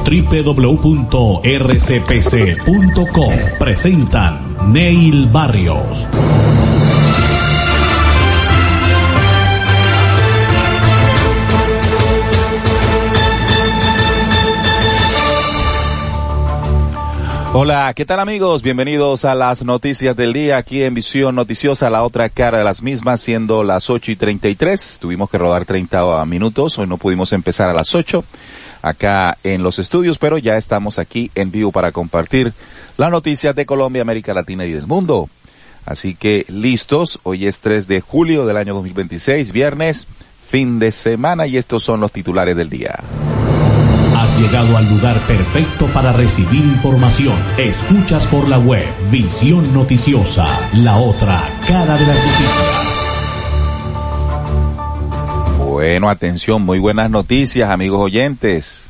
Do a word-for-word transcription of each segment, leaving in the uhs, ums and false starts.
w w w punto r c p c punto com presentan Neil Barrios. Hola, ¿qué tal amigos? Bienvenidos a las noticias del día aquí en Visión Noticiosa, la otra cara de las mismas, siendo las ocho y treinta y tres. Tuvimos que rodar treinta minutos, hoy no pudimos empezar a las ocho acá en los estudios, pero ya estamos aquí en vivo para compartir las noticias de Colombia, América Latina y del mundo. Así que listos, hoy es tres de julio del año dos mil veintiséis, viernes, fin de semana, y estos son los titulares del día. Has llegado al lugar perfecto para recibir información. Escuchas por la web Visión Noticiosa, la otra cara de las noticias. Bueno, atención, muy buenas noticias, amigos oyentes.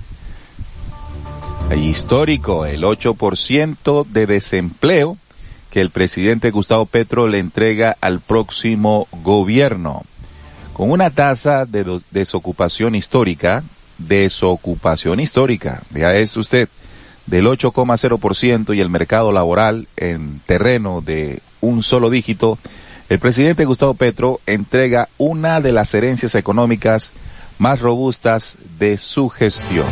Histórico, el ocho por ciento de desempleo que el presidente Gustavo Petro le entrega al próximo gobierno. Con una tasa de do- desocupación histórica, desocupación histórica, vea esto usted, del ocho coma cero por ciento y el mercado laboral en terreno de un solo dígito, el presidente Gustavo Petro entrega una de las herencias económicas más robustas de su gestión.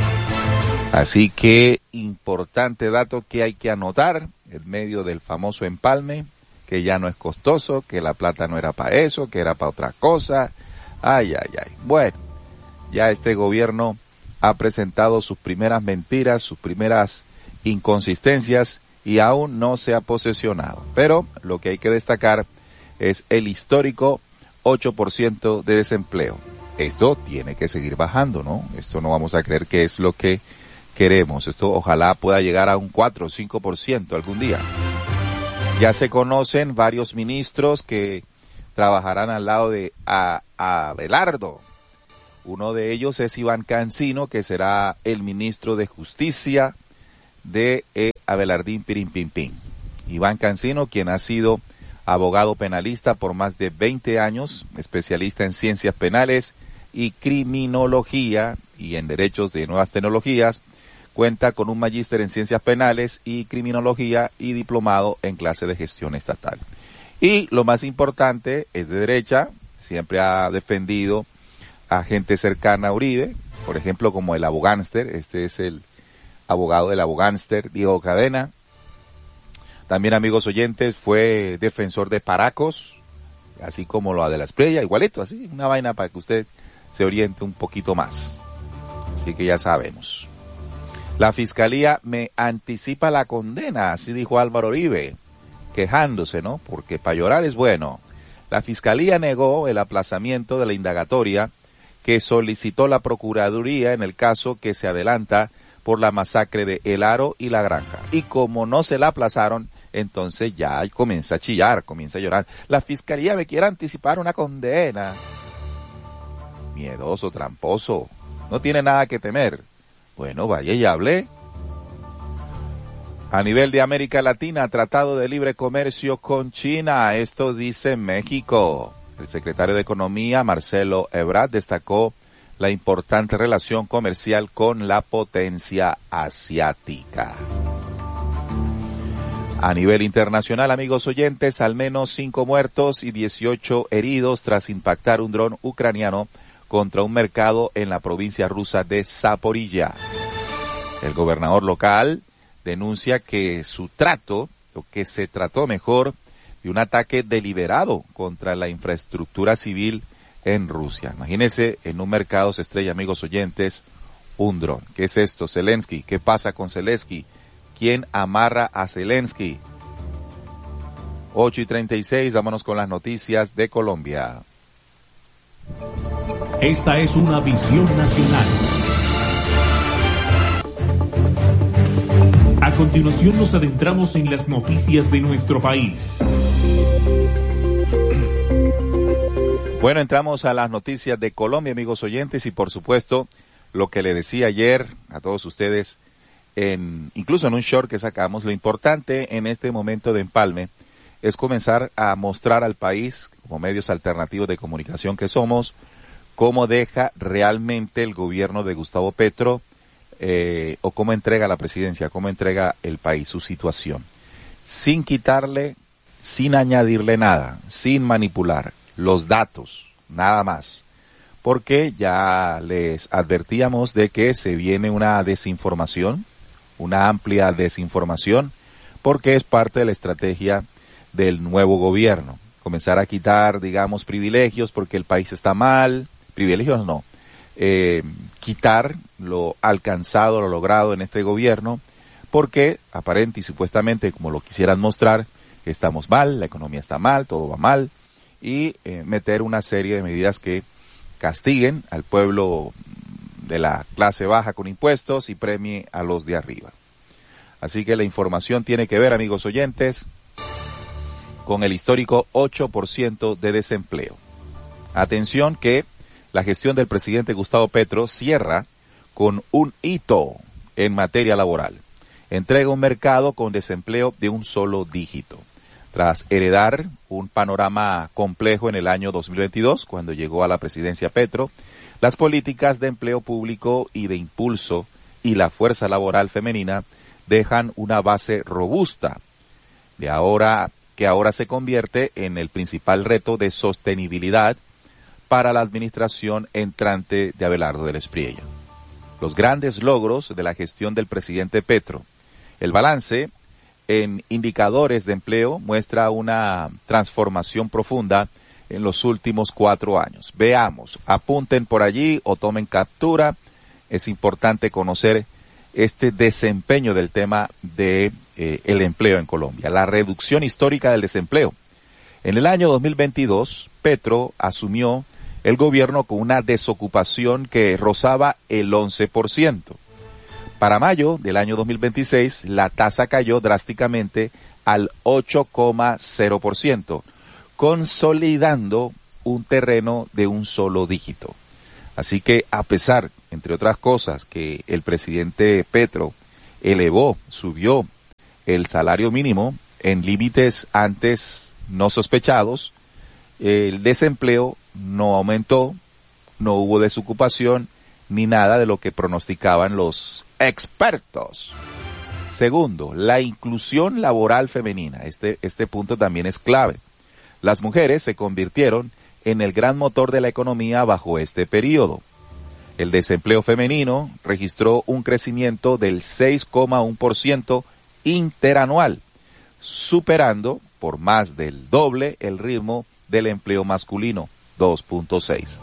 Así que, importante dato que hay que anotar en medio del famoso empalme, que ya no es costoso, que la plata no era para eso, que era para otra cosa. Ay, ay, ay. Bueno, ya este gobierno ha presentado sus primeras mentiras, sus primeras inconsistencias y aún no se ha posesionado. Pero lo que hay que destacar es el histórico ocho por ciento de desempleo. Esto tiene que seguir bajando, ¿no? Esto no vamos a creer que es lo que queremos. Esto ojalá pueda llegar a un cuatro o cinco por ciento algún día. Ya se conocen varios ministros que trabajarán al lado de a, a Abelardo. Uno de ellos es Iván Cancino, que será el ministro de Justicia de eh, Abelardín Pirimpimpín. Iván Cancino, quien ha sido abogado penalista por más de veinte años, especialista en ciencias penales y criminología y en derechos de nuevas tecnologías, cuenta con un magíster en ciencias penales y criminología y diplomado en clase de gestión estatal. Y lo más importante, es de derecha, siempre ha defendido a gente cercana a Uribe, por ejemplo como el abogánster, este es el abogado del abogánster, Diego Cadena. También, amigos oyentes, fue defensor de Paracos, así como lo de la Espriella, igualito, así, una vaina para que usted se oriente un poquito más. Así que ya sabemos. La fiscalía me anticipa la condena, así dijo Álvaro Uribe, quejándose, ¿no? Porque para llorar es bueno. La fiscalía negó el aplazamiento de la indagatoria que solicitó la Procuraduría en el caso que se adelanta por la masacre de El Aro y La Granja. Y como no se la aplazaron, entonces ya comienza a chillar, comienza a llorar. La fiscalía me quiere anticipar una condena. Miedoso, tramposo, no tiene nada que temer. Bueno, vaya y hable. A nivel de América Latina, tratado de libre comercio con China, esto dice México. El secretario de Economía, Marcelo Ebrard, destacó la importante relación comercial con la potencia asiática. A nivel internacional, amigos oyentes, al menos cinco muertos y dieciocho heridos tras impactar un dron ucraniano contra un mercado en la provincia rusa de Zaporilla. El gobernador local denuncia que su trato, o que se trató mejor, de un ataque deliberado contra la infraestructura civil en Rusia. Imagínense, en un mercado se estrella, amigos oyentes, un dron. ¿Qué es esto? Zelensky. ¿Qué pasa con Zelensky? ¿Quién amarra a Zelensky? ocho y treinta y seis, vámonos con las noticias de Colombia. Esta es una visión nacional. A continuación nos adentramos en las noticias de nuestro país. Bueno, entramos a las noticias de Colombia, amigos oyentes, y por supuesto, lo que le decía ayer a todos ustedes, en, incluso en un short que sacamos, lo importante en este momento de empalme es comenzar a mostrar al país, como medios alternativos de comunicación que somos, cómo deja realmente el gobierno de Gustavo Petro eh, o cómo entrega la presidencia, cómo entrega el país, su situación, sin quitarle, sin añadirle nada, sin manipular los datos, nada más. Porque ya les advertíamos de que se viene una desinformación, una amplia desinformación, porque es parte de la estrategia del nuevo gobierno. Comenzar a quitar, digamos, privilegios porque el país está mal, privilegios no, eh, quitar lo alcanzado, lo logrado en este gobierno, porque aparente y supuestamente, como lo quisieran mostrar, que estamos mal, la economía está mal, todo va mal, y eh, meter una serie de medidas que castiguen al pueblo de la clase baja con impuestos y premie a los de arriba. Así que la información tiene que ver, amigos oyentes, con el histórico ocho por ciento de desempleo. Atención que la gestión del presidente Gustavo Petro cierra con un hito en materia laboral. Entrega un mercado con desempleo de un solo dígito. Tras heredar un panorama complejo en el año dos mil veintidós, cuando llegó a la presidencia Petro, las políticas de empleo público y de impulso y la fuerza laboral femenina dejan una base robusta, de ahora que ahora se convierte en el principal reto de sostenibilidad para la administración entrante de Abelardo del Espriella. Los grandes logros de la gestión del presidente Petro. El balance en indicadores de empleo muestra una transformación profunda en los últimos cuatro años. Veamos, apunten por allí o tomen captura. Es importante conocer este desempeño del tema de eh, el empleo en Colombia, la reducción histórica del desempleo. En el año dos mil veintidós, Petro asumió el gobierno con una desocupación que rozaba el once por ciento. Para mayo del año dos mil veintiséis, la tasa cayó drásticamente al ocho coma cero por ciento, consolidando un terreno de un solo dígito. Así que a pesar, entre otras cosas, que el presidente Petro elevó, subió el salario mínimo en límites antes no sospechados, el desempleo no aumentó, no hubo desocupación, ni nada de lo que pronosticaban los expertos. Segundo, la inclusión laboral femenina. Este, este punto también es clave. Las mujeres se convirtieron en el gran motor de la economía bajo este periodo. El desempleo femenino registró un crecimiento del seis coma uno por ciento interanual, superando por más del doble el ritmo del empleo masculino, dos punto seis.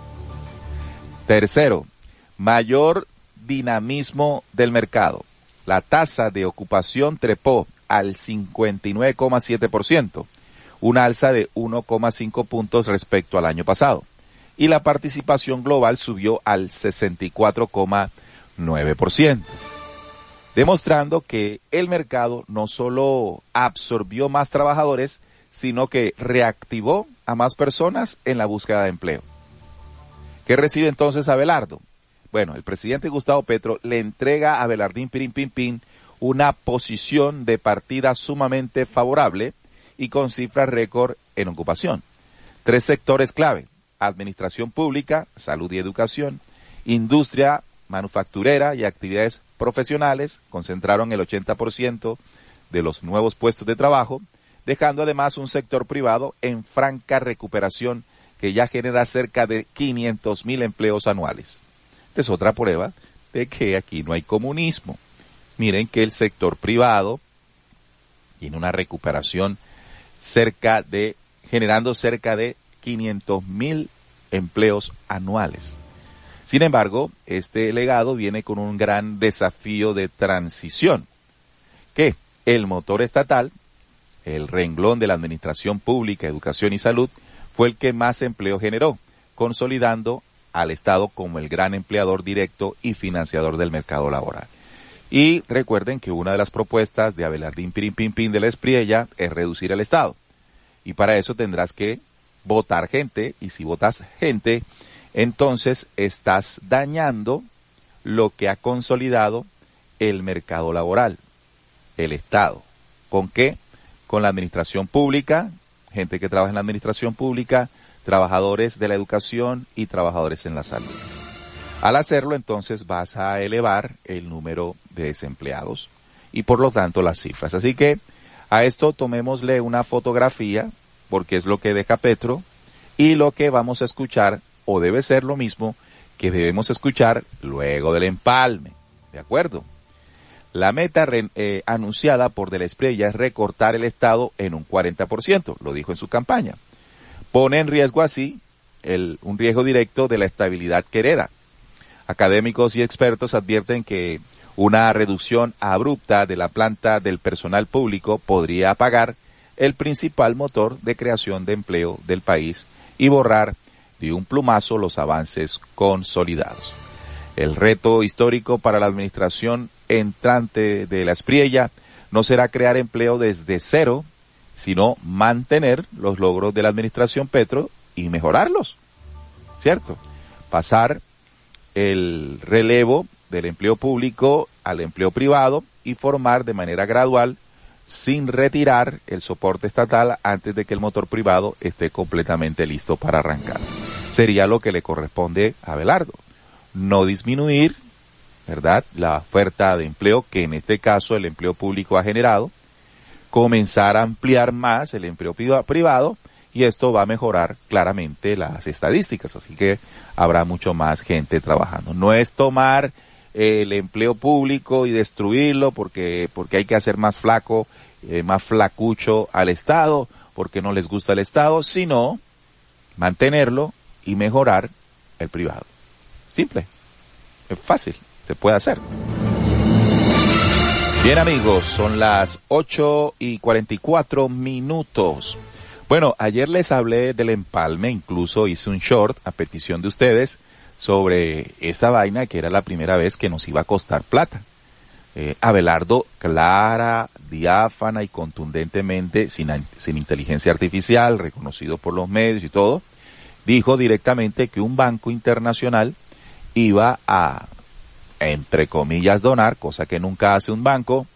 Tercero, mayor dinamismo del mercado. La tasa de ocupación trepó al cincuenta y nueve coma siete por ciento, una alza de uno coma cinco puntos respecto al año pasado, y la participación global subió al sesenta y cuatro coma nueve por ciento, demostrando que el mercado no solo absorbió más trabajadores, sino que reactivó a más personas en la búsqueda de empleo. ¿Qué recibe entonces Abelardo? Bueno, el presidente Gustavo Petro le entrega a Abelardín Pirín Pin Pin una posición de partida sumamente favorable y con cifras récord en ocupación. Tres sectores clave: administración pública, salud y educación, industria manufacturera y actividades profesionales concentraron el ochenta por ciento de los nuevos puestos de trabajo, dejando además un sector privado en franca recuperación que ya genera cerca de quinientos mil empleos anuales. Esta es otra prueba de que aquí no hay comunismo. Miren que el sector privado tiene una recuperación cerca de, generando cerca de quinientos mil empleos anuales. Sin embargo, este legado viene con un gran desafío de transición, que el motor estatal, el renglón de la administración pública, educación y salud, fue el que más empleo generó, consolidando al Estado como el gran empleador directo y financiador del mercado laboral. Y recuerden que una de las propuestas de Abelardín Pirín Pin Pin de la Espriella es reducir el Estado. Y para eso tendrás que votar gente, y si votas gente, entonces estás dañando lo que ha consolidado el mercado laboral, el Estado. ¿Con qué? Con la administración pública, gente que trabaja en la administración pública, trabajadores de la educación y trabajadores en la salud. Al hacerlo, entonces vas a elevar el número de desempleados y por lo tanto las cifras. Así que a esto tomémosle una fotografía, porque es lo que deja Petro, y lo que vamos a escuchar, o debe ser lo mismo que debemos escuchar luego del empalme. ¿De acuerdo? La meta re, eh, anunciada por De la Espriella es recortar el Estado en un cuarenta por ciento, lo dijo en su campaña. Pone en riesgo así el, un riesgo directo de la estabilidad que hereda. Académicos y expertos advierten que una reducción abrupta de la planta del personal público podría apagar el principal motor de creación de empleo del país y borrar de un plumazo los avances consolidados. El reto histórico para la administración entrante de la Espriella no será crear empleo desde cero, sino mantener los logros de la administración Petro y mejorarlos, ¿cierto? Pasar el relevo del empleo público al empleo privado y formar de manera gradual, sin retirar el soporte estatal antes de que el motor privado esté completamente listo para arrancar. Sería lo que le corresponde a Abelardo. No disminuir, ¿verdad?, la oferta de empleo que en este caso el empleo público ha generado, comenzar a ampliar más el empleo privado y esto va a mejorar claramente las estadísticas, así que habrá mucho más gente trabajando. No es tomar eh, el empleo público y destruirlo porque porque hay que hacer más flaco, eh, más flacucho al Estado, porque no les gusta el Estado, sino mantenerlo y mejorar el privado. Simple, es fácil, se puede hacer. Bien amigos, son las ocho y cuarenta y cuatro minutos. Bueno, ayer les hablé del empalme, incluso hice un short a petición de ustedes sobre esta vaina que era la primera vez que nos iba a costar plata. Eh, Abelardo, clara, diáfana y contundentemente, sin, sin inteligencia artificial, reconocido por los medios y todo, dijo directamente que un banco internacional iba a, entre comillas, donar, cosa que nunca hace un banco,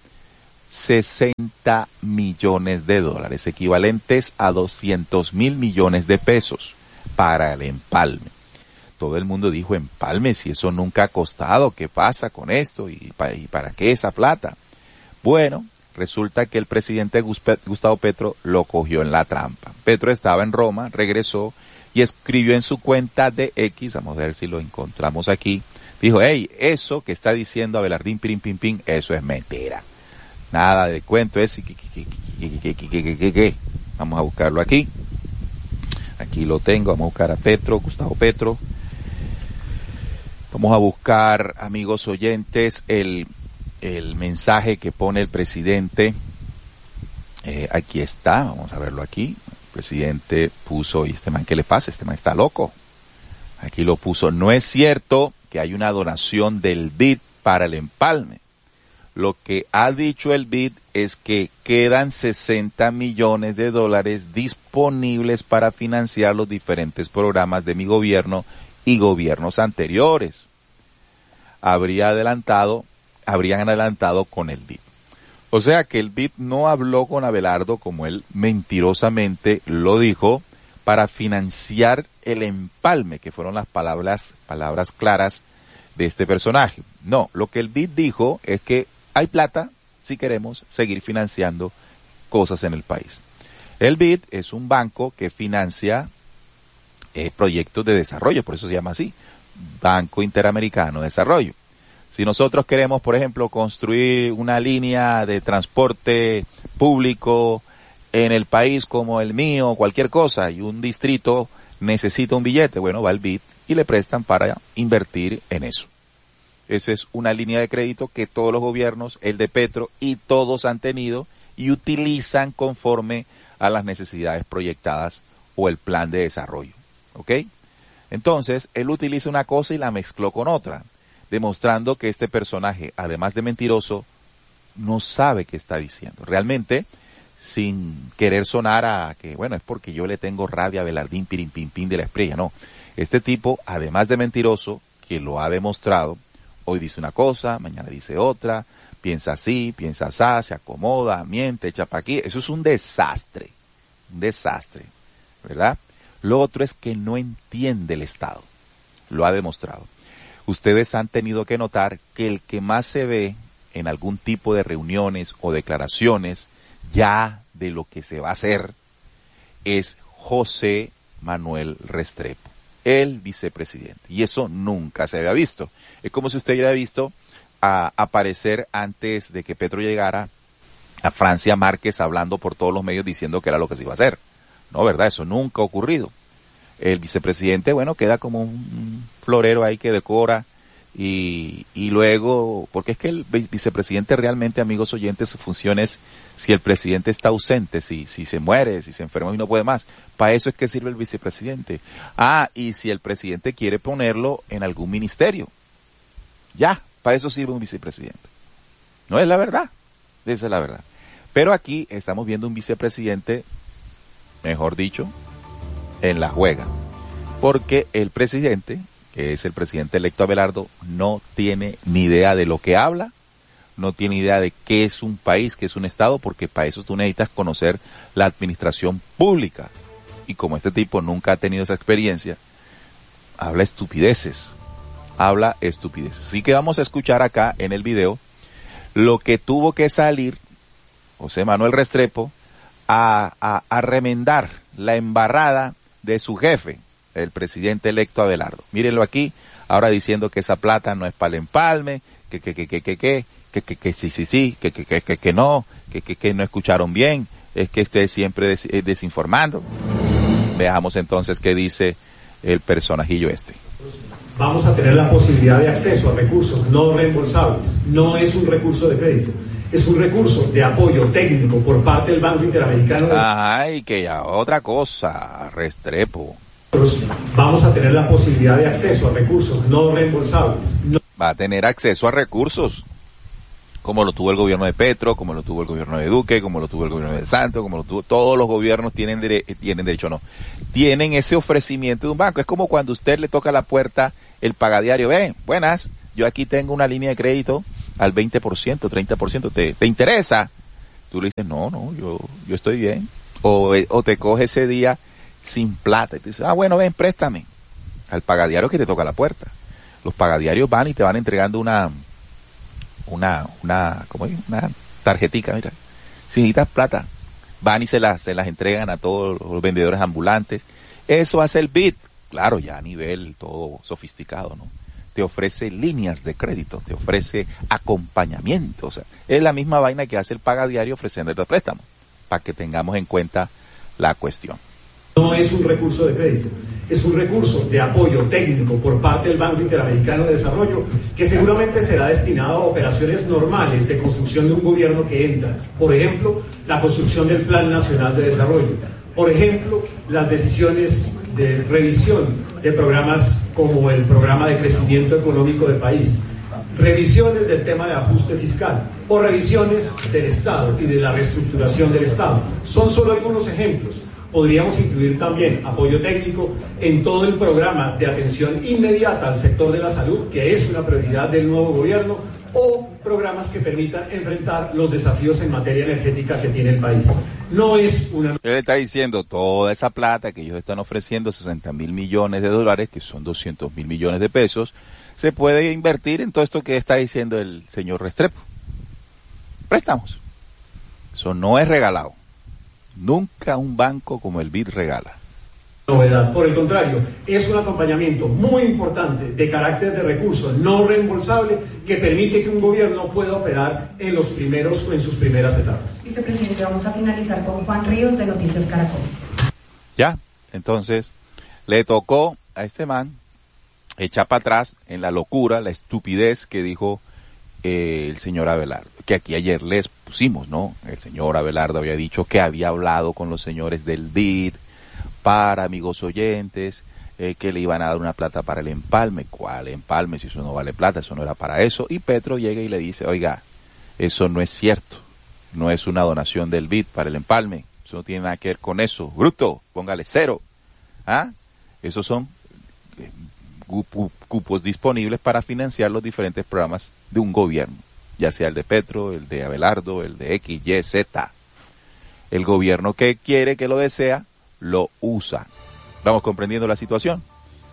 sesenta millones de dólares, equivalentes a doscientos mil millones de pesos para el empalme. Todo el mundo dijo, empalme, si eso nunca ha costado, ¿qué pasa con esto? ¿Y para, y para qué esa plata? Bueno, resulta que el presidente Gustavo Petro lo cogió en la trampa. Petro estaba en Roma, regresó y escribió en su cuenta de X, vamos a ver si lo encontramos aquí, dijo, hey, eso que está diciendo Abelardín Pirín Pin Pin, eso es mentira. Nada de cuento ese, que, que, que, que, que, que, que. Vamos a buscarlo aquí. Aquí lo tengo, vamos a buscar a Petro, Gustavo Petro. Vamos a buscar, amigos oyentes, el, el mensaje que pone el presidente. Eh, aquí está, vamos a verlo aquí. El presidente puso, ¿y este man qué le pasa? Este man está loco. Aquí lo puso, no es cierto que hay una donación del B I D para el empalme. Lo que ha dicho el B I D es que quedan sesenta millones de dólares disponibles para financiar los diferentes programas de mi gobierno y gobiernos anteriores. Habría adelantado, habrían adelantado con el B I D. O sea que el B I D no habló con Abelardo como él mentirosamente lo dijo para financiar el empalme, que fueron las palabras, palabras claras de este personaje. No, lo que el B I D dijo es que hay plata si queremos seguir financiando cosas en el país. El B I D es un banco que financia eh, proyectos de desarrollo, por eso se llama así, Banco Interamericano de Desarrollo. Si nosotros queremos, por ejemplo, construir una línea de transporte público en el país como el mío, cualquier cosa, y un distrito necesita un billete, bueno, va el B I D y le prestan para invertir en eso. Esa es una línea de crédito que todos los gobiernos, el de Petro y todos han tenido y utilizan conforme a las necesidades proyectadas o el plan de desarrollo. ¿Ok? Entonces, él utiliza una cosa y la mezcló con otra, demostrando que este personaje, además de mentiroso, no sabe qué está diciendo. Realmente, sin querer sonar a que, bueno, es porque yo le tengo rabia a Abelardín Pirín Pin Pin de la Espriella. No, este tipo, además de mentiroso, que lo ha demostrado, hoy dice una cosa, mañana dice otra, piensa así, piensa así, se acomoda, miente, echa pa' aquí. Eso es un desastre, un desastre, ¿verdad? Lo otro es que no entiende el Estado, lo ha demostrado. ustedes han tenido que notar que el que más se ve en algún tipo de reuniones o declaraciones ya de lo que se va a hacer es José Manuel Restrepo, el vicepresidente. Y eso nunca se había visto. Es como si usted hubiera visto a aparecer antes de que Petro llegara a Francia Márquez hablando por todos los medios diciendo que era lo que se iba a hacer. No, ¿verdad? Eso nunca ha ocurrido. El vicepresidente, bueno, queda como un florero ahí que decora y, y luego, porque es que el vicepresidente realmente, amigos oyentes, su función es si el presidente está ausente, si, si se muere, si se enferma y no puede más. Para eso es que sirve el vicepresidente. Ah, y si el presidente quiere ponerlo en algún ministerio. Ya, para eso sirve un vicepresidente. No es la verdad. Esa es la verdad. Pero aquí estamos viendo un vicepresidente, mejor dicho, en la juega. Porque el presidente, que es el presidente electo Abelardo, no tiene ni idea de lo que habla, no tiene idea de qué es un país, qué es un estado, porque para eso tú necesitas conocer la administración pública. Y como este tipo nunca ha tenido esa experiencia, habla estupideces, habla estupideces. Así que vamos a escuchar acá en el video lo que tuvo que salir José Manuel Restrepo a, a, a remendar la embarrada de su jefe, el presidente electo Abelardo. Mírenlo aquí, ahora diciendo que esa plata no es para el empalme, que que que que que que que que que sí sí sí, que que que que que no, que que que no escucharon bien, es que ustedes siempre des, eh, desinformando. Veamos entonces qué dice el personajillo este. Vamos a tener la posibilidad de acceso a recursos no reembolsables. No es un recurso de crédito, es un recurso de apoyo técnico por parte del Banco Interamericano de Ay, que ya otra cosa, Restrepo. Vamos a tener la posibilidad de acceso a recursos no reembolsables. No... Va a tener acceso a recursos, como lo tuvo el gobierno de Petro, como lo tuvo el gobierno de Duque, como lo tuvo el gobierno de Santos, como lo tuvo, todos los gobiernos tienen, dere, tienen derecho, no, tienen ese ofrecimiento de un banco. Es como cuando usted le toca a la puerta el pagadiario, ve, buenas, yo aquí tengo una línea de crédito al veinte por ciento, treinta por ciento, ¿te, te interesa? Tú le dices, no, no, yo, yo estoy bien. O, o te coge ese día sin plata y te dice, ah, bueno, ven, préstame. Al pagadiario que te toca la puerta. Los pagadiarios van y te van entregando una, una, una, ¿cómo es? Una tarjetica, mira. Si necesitas plata, van y se las, se las entregan a todos los vendedores ambulantes. Eso hace el B I D, claro, ya a nivel todo sofisticado, ¿no? Te ofrece líneas de crédito, te ofrece acompañamiento, o sea, es la misma vaina que hace el pagadiario ofreciendo el préstamo, para que tengamos en cuenta la cuestión. No es un recurso de crédito, es un recurso de apoyo técnico por parte del Banco Interamericano de Desarrollo que seguramente será destinado a operaciones normales de construcción de un gobierno que entra. Por ejemplo, la construcción del Plan Nacional de Desarrollo. Por ejemplo, las decisiones de revisión de programas como el Programa de Crecimiento Económico del país, revisiones del tema de ajuste fiscal o revisiones del Estado y de la reestructuración del Estado. Son solo algunos ejemplos. Podríamos incluir también apoyo técnico en todo el programa de atención inmediata al sector de la salud, que es una prioridad del nuevo gobierno, o programas que permitan enfrentar los desafíos en materia energética que tiene el país. No es una... Él está diciendo toda esa plata que ellos están ofreciendo, sesenta mil millones de dólares, que son doscientos mil millones de pesos, se puede invertir en todo esto que está diciendo el señor Restrepo. Préstamos. Eso no es regalado. Nunca un banco como el B I D regala. Novedad. Por el contrario, es un acompañamiento muy importante de carácter de recurso no reembolsable que permite que un gobierno pueda operar en los primeros o en sus primeras etapas. Vicepresidente, vamos a finalizar con Juan Ríos de Noticias Caracol. Ya, entonces le tocó a este man echar para atrás en la locura, la estupidez que dijo eh, el señor Abelardo, que aquí ayer les pusimos, ¿no? El señor Abelardo había dicho que había hablado con los señores del B I D para, amigos oyentes, eh, que le iban a dar una plata para el empalme. ¿Cuál empalme? Si eso no vale plata, eso no era para eso. Y Petro llega y le dice, oiga, eso no es cierto, no es una donación del B I D para el empalme, eso no tiene nada que ver con eso, bruto, póngale cero. ¿Ah? Esos son eh, cupos disponibles para financiar los diferentes programas de un gobierno, ya sea el de Petro, el de Abelardo, el de X, Y, Z. El gobierno que quiere, que lo desea, lo usa. ¿Vamos comprendiendo la situación?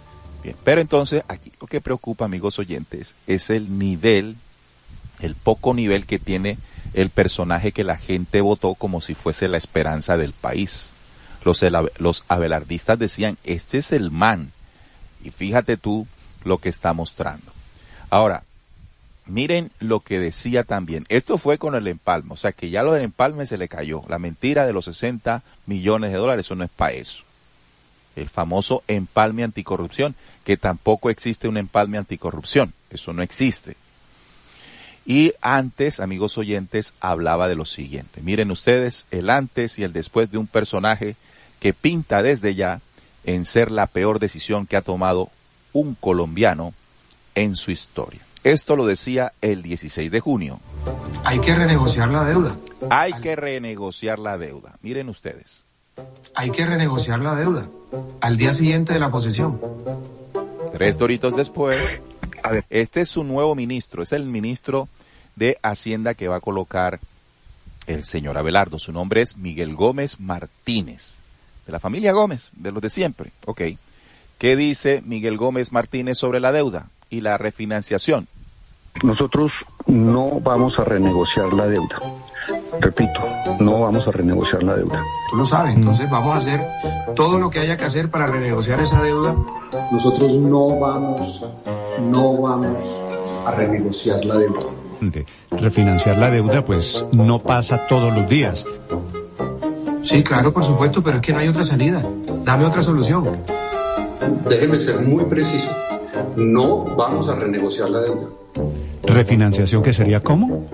Bien, pero entonces aquí lo que preocupa, amigos oyentes, es el nivel, el poco nivel que tiene el personaje que la gente votó como si fuese la esperanza del país. Los, los abelardistas decían, este es el man. Y fíjate tú lo que está mostrando. Ahora, miren lo que decía también. Esto fue con el empalme, o sea que ya lo del empalme se le cayó. La mentira de los sesenta millones de dólares, eso no es para eso. El famoso empalme anticorrupción, que tampoco existe un empalme anticorrupción, eso no existe. Y antes, amigos oyentes, hablaba de lo siguiente. Miren ustedes el antes y el después de un personaje que pinta desde ya en ser la peor decisión que ha tomado un colombiano en su historia. Esto lo decía el dieciséis de junio. Hay que renegociar la deuda. Hay que renegociar la deuda. Miren ustedes. Hay que renegociar la deuda al día siguiente de la posesión. Tres doritos después, a ver, este es su nuevo ministro, es el ministro de Hacienda que va a colocar el señor Abelardo. Su nombre es Miguel Gómez Martínez, de la familia Gómez, de los de siempre. Ok. ¿Qué dice Miguel Gómez Martínez sobre la deuda y la refinanciación? Nosotros no vamos a renegociar la deuda. Repito, no vamos a renegociar la deuda. Tú lo sabes, entonces vamos a hacer todo lo que haya que hacer para renegociar esa deuda. Nosotros no vamos, no vamos a renegociar la deuda. Refinanciar la deuda, pues, no pasa todos los días. Sí, claro, por supuesto, pero es que no hay otra salida. Dame otra solución. Déjeme ser muy preciso. No vamos a renegociar la deuda. ¿Refinanciación que sería cómo?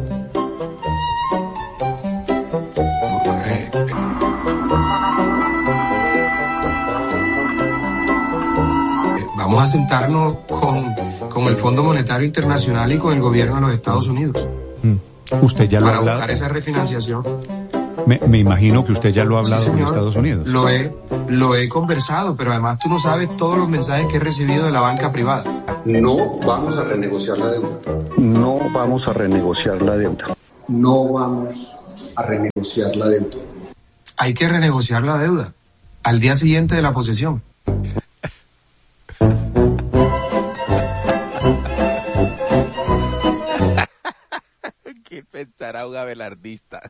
Vamos a sentarnos con, con el Fondo Monetario Internacional y con el gobierno de los Estados Unidos. ¿Usted ya lo ha para hablado? buscar esa refinanciación. Me, me imagino que usted ya lo ha hablado Sí, con señor. Estados Unidos. Lo he, lo he conversado, pero además tú no sabes todos los mensajes que he recibido de la banca privada. No vamos a renegociar la deuda. No vamos a renegociar la deuda. No vamos a renegociar la deuda. Hay que renegociar la deuda al día siguiente de la posesión. ¿Qué pensará un abelardista?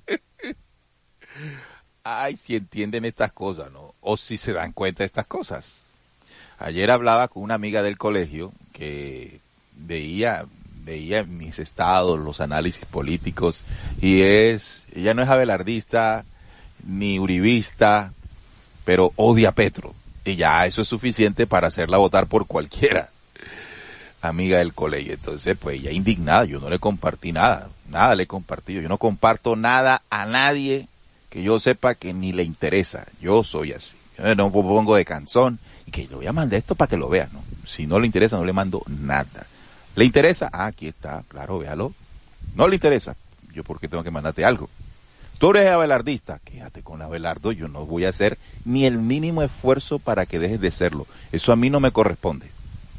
Ay, si entienden estas cosas, ¿no? O si se dan cuenta de estas cosas. Ayer hablaba con una amiga del colegio que veía, veía en mis estados los análisis políticos y es, ella no es abelardista ni uribista, pero odia a Petro. Y ya eso es suficiente para hacerla votar por cualquiera. Amiga del colegio. Entonces, pues ella indignada, yo no le compartí nada, nada le he compartido. Yo no comparto nada a nadie que yo sepa que ni le interesa. Yo soy así. Yo no pongo de canzón y que le voy a mandar esto para que lo vea, ¿no? Si no le interesa, no le mando nada. ¿Le interesa? Ah, aquí está, claro, véalo. No le interesa, yo porque tengo que mandarte algo. Tú eres abelardista, quédate con Abelardo, yo no voy a hacer ni el mínimo esfuerzo para que dejes de serlo. Eso a mí no me corresponde.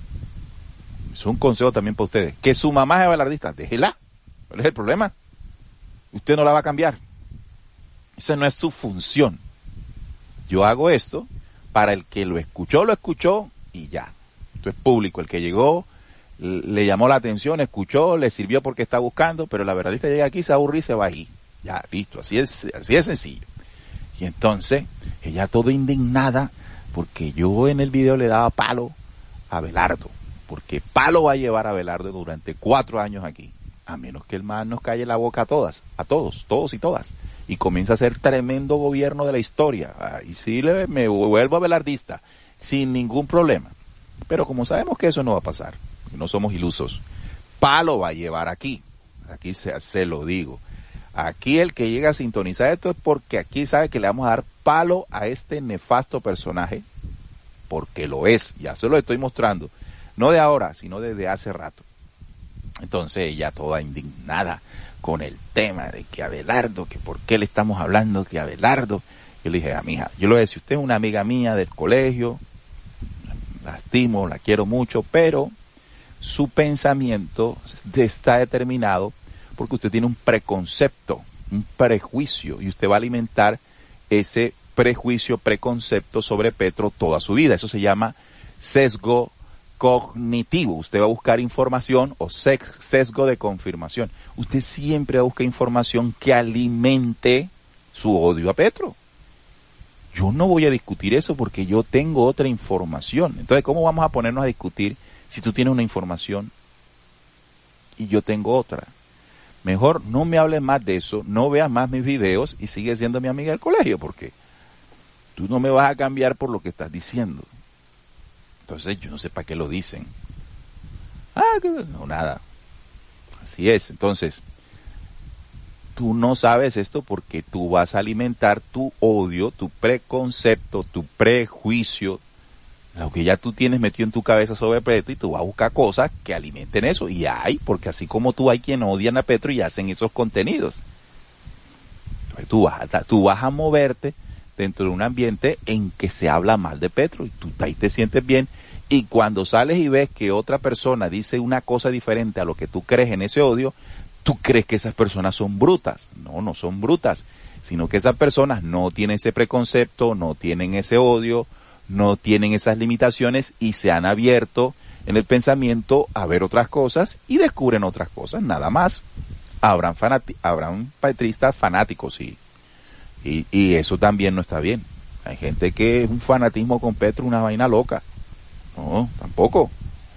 Es un consejo también para ustedes. Que su mamá es abelardista, déjela. ¿Cuál es el problema? Usted no la va a cambiar. Esa no es su función. Yo hago esto para el que lo escuchó, lo escuchó y ya. Esto es público. El que llegó, le llamó la atención, escuchó, le sirvió porque está buscando, pero la abelardista llega aquí, se aburre y se va ahí. Ya, listo. Así es, así es sencillo. Y entonces, ella toda indignada porque yo en el video le daba palo a Abelardo. Porque palo va a llevar a Abelardo durante cuatro años aquí, a menos que el man nos calle la boca a todas, a todos, todos y todas, y comienza a ser tremendo gobierno de la historia. Y sí le, me vuelvo abelardista, sin ningún problema. Pero como sabemos que eso no va a pasar, no somos ilusos, palo va a llevar aquí, aquí se, se lo digo. Aquí el que llega a sintonizar esto es porque aquí sabe que le vamos a dar palo a este nefasto personaje, porque lo es, ya se lo estoy mostrando. No de ahora, sino desde hace rato. Entonces ella toda indignada con el tema de que Abelardo, que por qué le estamos hablando que Abelardo. Yo le dije a mi hija, yo le voy a decir, usted es una amiga mía del colegio, la estimo, la quiero mucho, pero su pensamiento está determinado porque usted tiene un preconcepto, un prejuicio, y usted va a alimentar ese prejuicio, preconcepto sobre Petro toda su vida. Eso se llama sesgo cognitivo. Usted va a buscar información o sesgo de confirmación. Usted siempre va a buscar información que alimente su odio a Petro. Yo no voy a discutir eso porque yo tengo otra información. Entonces, ¿cómo vamos a ponernos a discutir si tú tienes una información y yo tengo otra? Mejor no me hables más de eso, no veas más mis videos y sigue siendo mi amiga del colegio, porque tú no me vas a cambiar por lo que estás diciendo. Entonces yo no sé para qué lo dicen. Ah, que no, nada. Así es. Entonces, tú no sabes esto porque tú vas a alimentar tu odio, tu preconcepto, tu prejuicio, lo que ya tú tienes metido en tu cabeza sobre Petro, y tú vas a buscar cosas que alimenten eso. Y hay, porque así como tú hay quien odian a Petro y hacen esos contenidos. Entonces tú vas a, tú vas a moverte dentro de un ambiente en que se habla mal de Petro y tú ahí te sientes bien. Y cuando sales y ves que otra persona dice una cosa diferente a lo que tú crees en ese odio, tú crees que esas personas son brutas. No, no son brutas, sino que esas personas no tienen ese preconcepto, no tienen ese odio, no tienen esas limitaciones y se han abierto en el pensamiento a ver otras cosas y descubren otras cosas, nada más. Habrán, fanati- habrán petristas fanáticos, sí, y, y eso también no está bien. Hay gente que es un fanatismo con Petro, una vaina loca. No, tampoco.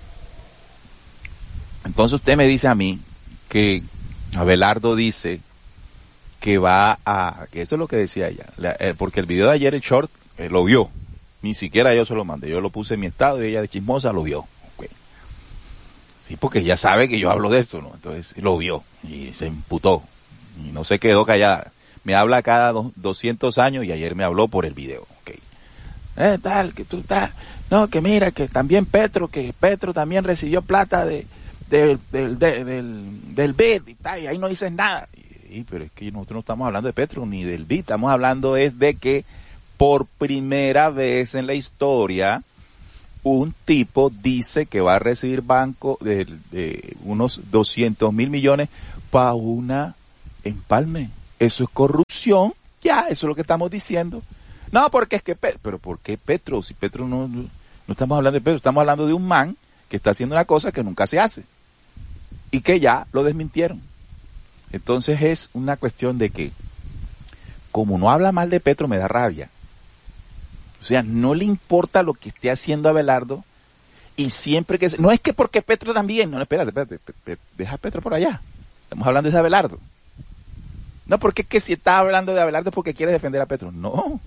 Entonces usted me dice a mí que Abelardo dice que va a, que eso es lo que decía ella, la, eh, porque el video de ayer, el short, eh, lo vio. Ni siquiera yo se lo mandé, yo lo puse en mi estado y ella de chismosa lo vio. Okay. Sí, porque ella sabe que yo hablo de esto, ¿no? Entonces lo vio y se imputó y no se quedó callada. Me habla cada do, doscientos años y ayer me habló por el video. Okay. Eh, tal, que tú estás, no, que mira, que también Petro, que Petro también recibió plata de, de, de, de, del, del B I D y tal, y ahí no dices nada. Y, pero es que nosotros no estamos hablando de Petro ni del B I D, estamos hablando es de que por primera vez en la historia, un tipo dice que va a recibir banco de, de unos doscientos mil millones para una empalme. Eso es corrupción, ya, eso es lo que estamos diciendo. No, porque es que, pero ¿por qué Petro? Si Petro no, no, no estamos hablando de Petro, estamos hablando de un man que está haciendo una cosa que nunca se hace y que ya lo desmintieron. Entonces es una cuestión de que, como no habla mal de Petro, me da rabia. O sea, no le importa lo que esté haciendo Abelardo y siempre que... No es que porque Petro también... No, espérate, espérate, espérate, deja a Petro por allá. Estamos hablando de Abelardo. No, porque es que si está hablando de Abelardo es porque quiere defender a Petro. No.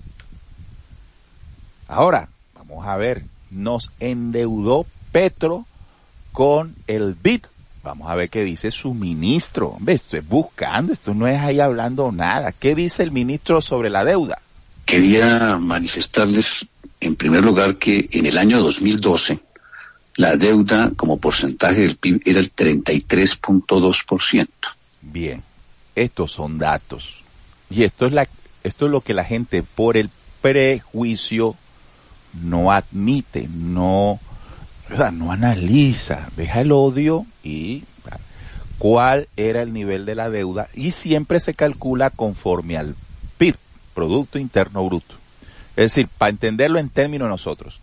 Ahora, vamos a ver. Nos endeudó Petro con el B I D. Vamos a ver qué dice su ministro. Hombre, esto es buscando, esto no es ahí hablando nada. ¿Qué dice el ministro sobre la deuda? Quería manifestarles, en primer lugar, que en el año dos mil doce la deuda como porcentaje del P I B era el treinta y tres punto dos por ciento. Bien, estos son datos. Y esto es, la, esto es lo que la gente por el prejuicio no admite, no, ¿verdad? No analiza, deja el odio y cuál era el nivel de la deuda y siempre se calcula conforme al P I B. Producto Interno Bruto. Es decir, para entenderlo en términos de nosotros,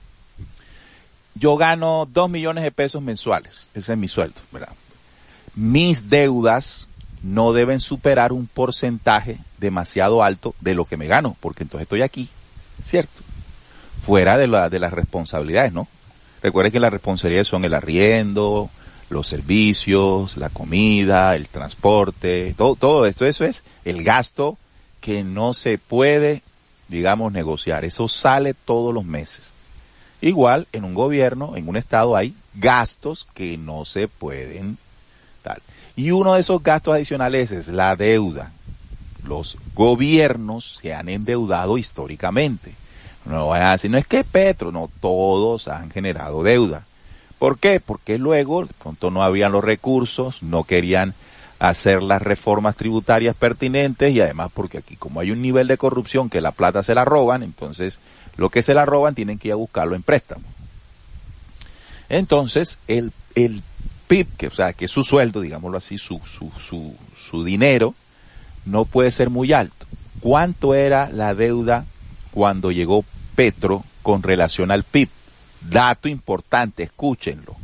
yo gano dos millones de pesos mensuales, ese es mi sueldo, ¿verdad? Mis deudas no deben superar un porcentaje demasiado alto de lo que me gano, porque entonces estoy aquí, ¿cierto? Fuera de, la, de las responsabilidades, ¿no? Recuerden que las responsabilidades son el arriendo, los servicios, la comida, el transporte, todo, todo esto, eso es el gasto que no se puede, digamos, negociar. Eso sale todos los meses. Igual, en un gobierno, en un estado, hay gastos que no se pueden tal. Y uno de esos gastos adicionales es la deuda. Los gobiernos se han endeudado históricamente. No van a decir, no es que Petro, no, todos han generado deuda. ¿Por qué? Porque luego, de pronto no habían los recursos, no querían hacer las reformas tributarias pertinentes y además porque aquí como hay un nivel de corrupción que la plata se la roban, entonces lo que se la roban tienen que ir a buscarlo en préstamo. Entonces el, el P I B, que, o sea, que es su sueldo, digámoslo así, su, su, su, su dinero, no puede ser muy alto. ¿Cuánto era la deuda cuando llegó Petro con relación al P I B? Dato importante, escúchenlo.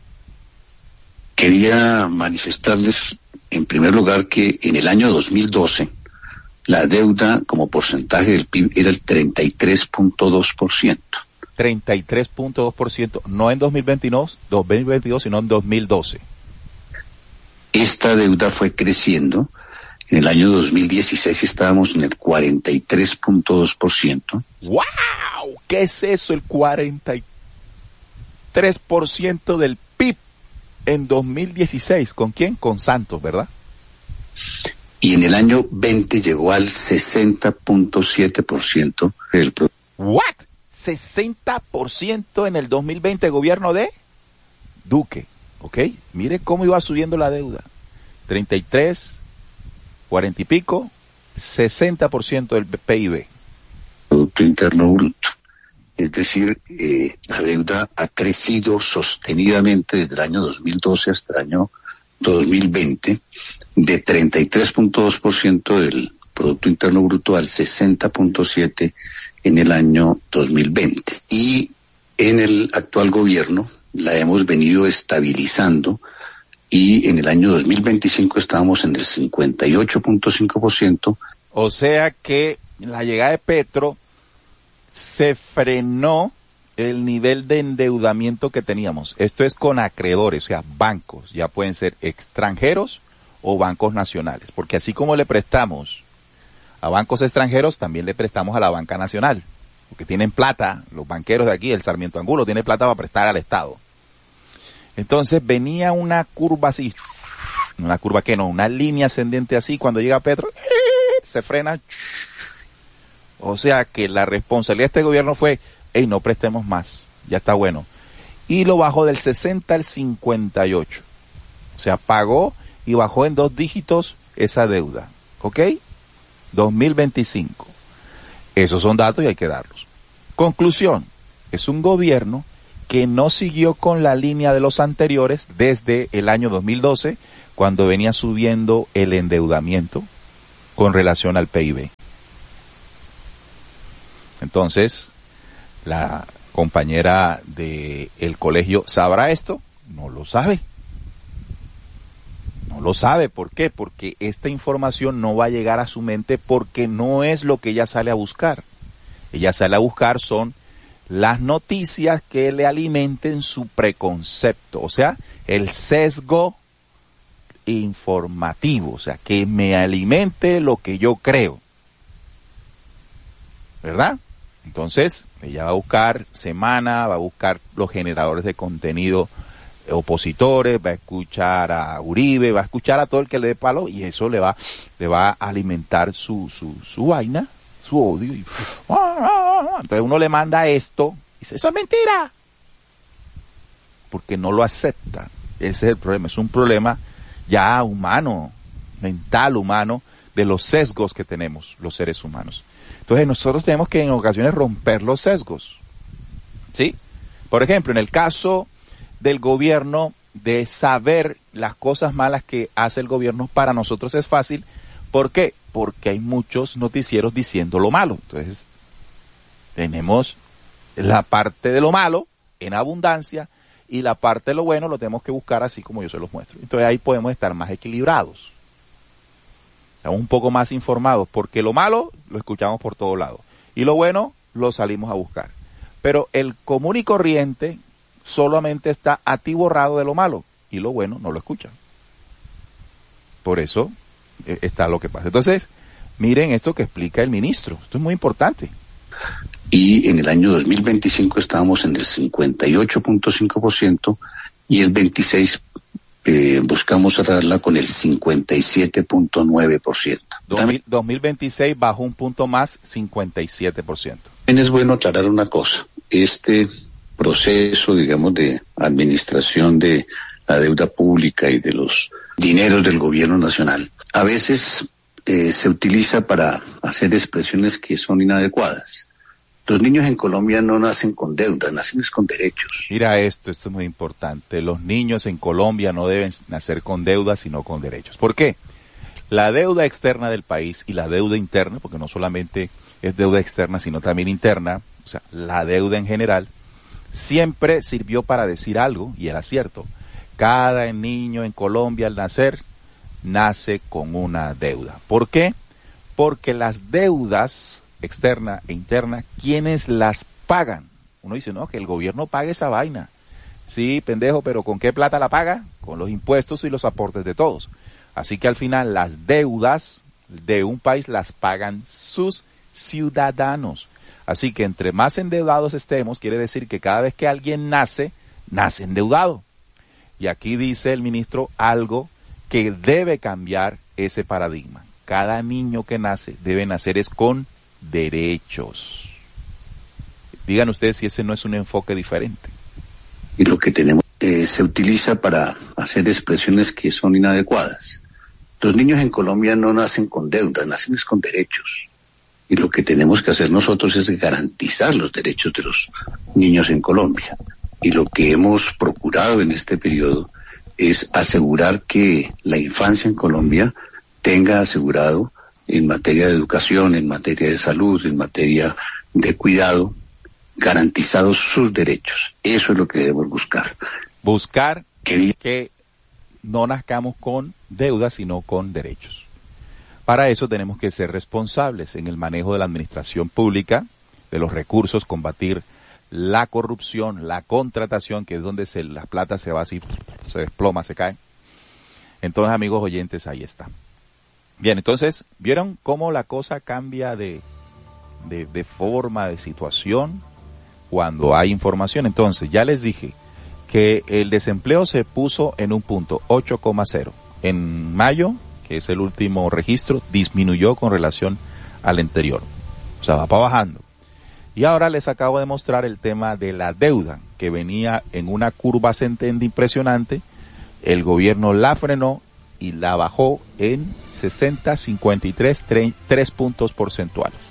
Quería manifestarles, en primer lugar, que en el año dos mil doce la deuda como porcentaje del P I B era el treinta y tres punto dos por ciento. treinta y tres punto dos por ciento, no en dos mil veintidós, dos mil veintidós, sino en dos mil doce. Esta deuda fue creciendo. En el año dos mil dieciséis estábamos en el cuarenta y tres punto dos por ciento. ¡Wow! ¿Qué es eso? El cuarenta y tres por ciento del P I B en dos mil dieciséis. ¿Con quién? Con Santos, ¿verdad? Y en el año veinte llegó al sesenta punto siete por ciento del producto. ¿What? sesenta por ciento en el dos mil veinte, gobierno de Duque. ¿Ok? Mire cómo iba subiendo la deuda. treinta y tres, cuarenta y pico, sesenta por ciento del P I B. Producto Interno Bruto. Es decir, eh, la deuda ha crecido sostenidamente desde el año dos mil doce hasta el año dos mil veinte, de treinta y tres punto dos por ciento del Producto Interno Bruto al sesenta punto siete por ciento en el año dos mil veinte. Y en el actual gobierno la hemos venido estabilizando y en el año dos mil veinticinco estábamos en el cincuenta y ocho punto cinco por ciento. O sea que la llegada de Petro se frenó el nivel de endeudamiento que teníamos. Esto es con acreedores, o sea, bancos, ya pueden ser extranjeros o bancos nacionales, porque así como le prestamos a bancos extranjeros, también le prestamos a la banca nacional, porque tienen plata, los banqueros de aquí, el Sarmiento Angulo, tiene plata para prestar al Estado. Entonces venía una curva así, una curva que no, una línea ascendente así, cuando llega Petro, se frena. O sea que la responsabilidad de este gobierno fue, hey, no prestemos más, ya está bueno. Y lo bajó del sesenta al cincuenta y ocho. O sea, pagó y bajó en dos dígitos esa deuda. ¿Ok? dos mil veinticinco. Esos son datos y hay que darlos. Conclusión, es un gobierno que no siguió con la línea de los anteriores desde el año dos mil doce, cuando venía subiendo el endeudamiento con relación al P I B. Entonces, la compañera del colegio sabrá esto, no lo sabe. No lo sabe, ¿por qué? Porque esta información no va a llegar a su mente porque no es lo que ella sale a buscar. Ella sale a buscar son las noticias que le alimenten su preconcepto, o sea, el sesgo informativo, o sea, que me alimente lo que yo creo. ¿Verdad? Entonces, ella va a buscar Semana, va a buscar los generadores de contenido opositores, va a escuchar a Uribe, va a escuchar a todo el que le dé palo y eso le va, le va a alimentar su, su, su vaina, su odio. Y, entonces uno le manda esto y dice, eso es mentira. Porque no lo acepta. Ese es el problema. Es un problema ya humano, mental humano, de los sesgos que tenemos los seres humanos. Entonces nosotros tenemos que en ocasiones romper los sesgos. ¿Sí? Por ejemplo, en el caso del gobierno, de saber las cosas malas que hace el gobierno, para nosotros es fácil. ¿Por qué? Porque hay muchos noticieros diciendo lo malo. Entonces, tenemos la parte de lo malo en abundancia y la parte de lo bueno lo tenemos que buscar así como yo se los muestro. Entonces ahí podemos estar más equilibrados. Estamos un poco más informados, porque lo malo lo escuchamos por todos lados y lo bueno lo salimos a buscar. Pero el común y corriente solamente está atiborrado de lo malo y lo bueno no lo escuchan. Por eso eh, está lo que pasa. Entonces, miren esto que explica el ministro. Esto es muy importante. Y en el año dos mil veinticinco estábamos en el cincuenta y ocho punto cinco por ciento y el veintiséis eh, buscamos cerrarla con el cincuenta y siete punto nueve por ciento. dos mil veintiséis bajó un punto más, cincuenta y siete por ciento. También es bueno aclarar una cosa. Este proceso, digamos, de administración de la deuda pública y de los dineros del gobierno nacional, a veces eh, se utiliza para hacer expresiones que son inadecuadas. Los niños en Colombia no nacen con deudas, nacen con derechos. Mira esto, esto es muy importante. Los niños en Colombia no deben nacer con deudas, sino con derechos. ¿Por qué? La deuda externa del país y la deuda interna, porque no solamente es deuda externa, sino también interna, o sea, la deuda en general, siempre sirvió para decir algo, y era cierto. Cada niño en Colombia al nacer, nace con una deuda. ¿Por qué? Porque las deudas externas e internas, ¿quiénes las pagan? Uno dice, no, que el gobierno pague esa vaina. Sí, pendejo, pero ¿con qué plata la paga? Con los impuestos y los aportes de todos. Así que al final las deudas de un país las pagan sus ciudadanos. Así que entre más endeudados estemos, quiere decir que cada vez que alguien nace, nace endeudado. Y aquí dice el ministro algo que debe cambiar ese paradigma. Cada niño que nace debe nacer es con derechos. Digan ustedes si ese no es un enfoque diferente. Y lo que tenemos eh, se utiliza para hacer expresiones que son inadecuadas. Los niños en Colombia no nacen con deudas, nacen con derechos. Y lo que tenemos que hacer nosotros es garantizar los derechos de los niños en Colombia. Y lo que hemos procurado en este periodo es asegurar que la infancia en Colombia tenga asegurado en materia de educación, en materia de salud, en materia de cuidado, garantizados sus derechos. Eso es lo que debemos buscar. Buscar que, que no nazcamos con deudas, sino con derechos. Para eso tenemos que ser responsables en el manejo de la administración pública, de los recursos, combatir la corrupción, la contratación, que es donde se, la plata se va así, se desploma, se cae. Entonces, amigos oyentes, ahí está. Bien, entonces, ¿vieron cómo la cosa cambia de, de, de forma, de situación, cuando hay información? Entonces, ya les dije que el desempleo se puso en un punto, ocho coma cero. En mayo, que es el último registro, disminuyó con relación al anterior. O sea, va para bajando. Y ahora les acabo de mostrar el tema de la deuda, que venía en una curva ascendente impresionante. El gobierno la frenó y la bajó en sesenta, cincuenta y tres, tres puntos porcentuales.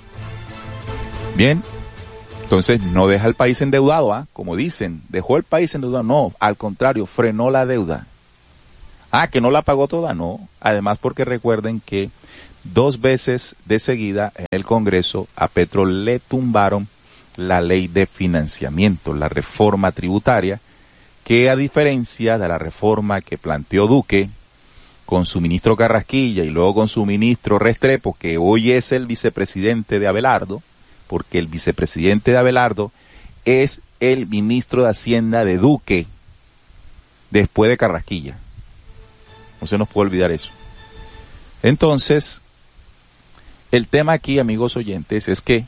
Bien, entonces no deja el país endeudado, ¿ah? Como dicen, dejó el país endeudado. No, al contrario, frenó la deuda. Ah, que no la pagó toda, no. Además, porque recuerden que dos veces de seguida en el Congreso a Petro le tumbaron la ley de financiamiento, la reforma tributaria, que a diferencia de la reforma que planteó Duque con su ministro Carrasquilla y luego con su ministro Restrepo, que hoy es el vicepresidente de Abelardo, porque el vicepresidente de Abelardo es el ministro de Hacienda de Duque después de Carrasquilla. No se nos puede olvidar eso. Entonces, el tema aquí, amigos oyentes, es que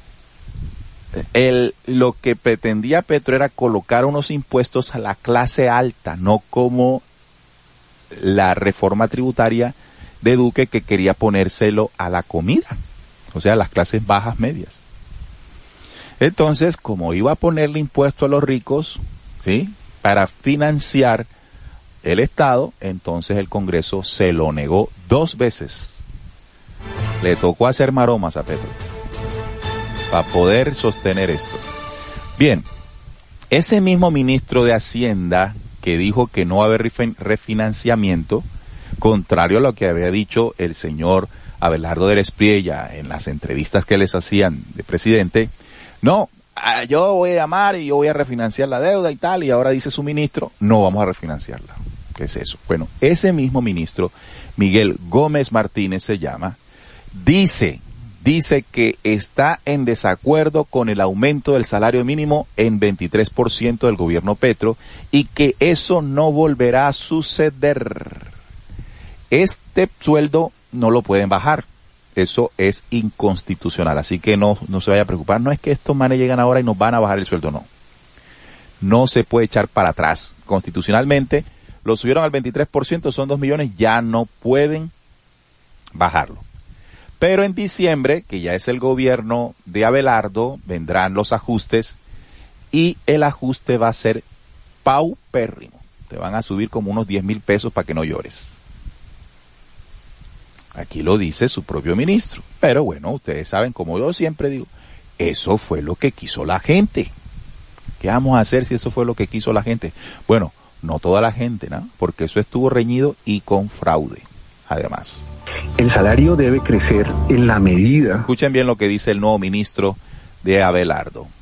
el, lo que pretendía Petro era colocar unos impuestos a la clase alta, no como la reforma tributaria de Duque, que quería ponérselo a la comida, o sea, a las clases bajas medias. Entonces, como iba a ponerle impuesto a los ricos, ¿sí?, para financiar el Estado, entonces el Congreso se lo negó dos veces. Le tocó hacer maromas a Petro para poder sostener esto. Bien, ese mismo ministro de Hacienda que dijo que no va a haber refinanciamiento, contrario a lo que había dicho el señor Abelardo de Espriella en las entrevistas que les hacían de presidente, no, yo voy a llamar y yo voy a refinanciar la deuda y tal, y ahora dice su ministro, no vamos a refinanciarla. ¿Qué es eso? Bueno, ese mismo ministro, Miguel Gómez Martínez se llama, dice, dice que está en desacuerdo con el aumento del salario mínimo en veintitrés por ciento del gobierno Petro y que eso no volverá a suceder. Este sueldo no lo pueden bajar. Eso es inconstitucional, así que no, no se vaya a preocupar. No es que estos manes llegan ahora y nos van a bajar el sueldo, no. No se puede echar para atrás. Constitucionalmente lo subieron al veintitrés por ciento, son dos millones, ya no pueden bajarlo. Pero en diciembre, que ya es el gobierno de Abelardo, vendrán los ajustes y el ajuste va a ser paupérrimo. Te van a subir como unos diez mil pesos para que no llores. Aquí lo dice su propio ministro. Pero bueno, ustedes saben, como yo siempre digo, eso fue lo que quiso la gente. ¿Qué vamos a hacer si eso fue lo que quiso la gente? Bueno, no toda la gente, ¿no? Porque eso estuvo reñido y con fraude, además. El salario debe crecer en la medida... Escuchen bien lo que dice el nuevo ministro de Abelardo.